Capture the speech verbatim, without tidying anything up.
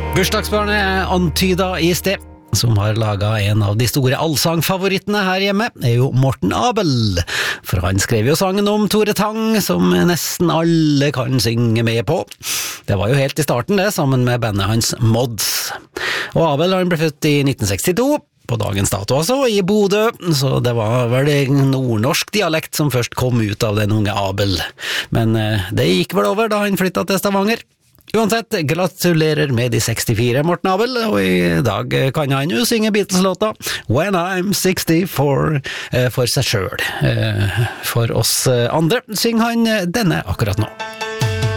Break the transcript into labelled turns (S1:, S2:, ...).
S1: Bursdagsbarnet er antyda i sted. Som har laget en av de store allsangfavorittene her hjemme, er jo Morten Abel. For han skrev jo sangen om Tore Tang, som nesten alle kan synge med på. Det var jo helt i starten det, sammen med bandet hans Mods. Og Abel han ble født i nitten sekstito, på dagens dato altså, i Bodø, så det var vel en nordnorsk dialekt som først kom ut av den unge Abel. Men det gikk vel over da han flyttet til Stavanger. Uansett, gratulerer med de sekstifire, Morten Abel, og i dag kan han jo synge Beatles-låta When I'm sixty-four for seg selv. For oss andre synger han denne akkurat nå.